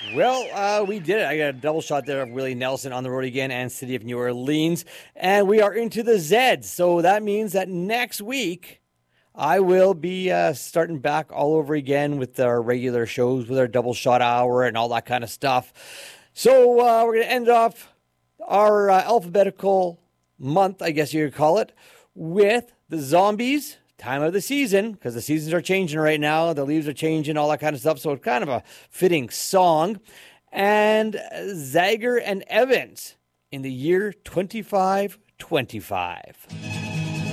Well, we did it. I got a double shot there of Willie Nelson on the road again and City of New Orleans. And we are into the Zeds. So that means that next week I will be starting back all over again with our regular shows, with our double shot hour and all that kind of stuff. So we're going to end off our alphabetical month, I guess you could call it, with the Zombies. Time of the season, because the seasons are changing right now. The leaves are changing, all that kind of stuff. So it's kind of a fitting song. And Zager and Evans in the year 2525.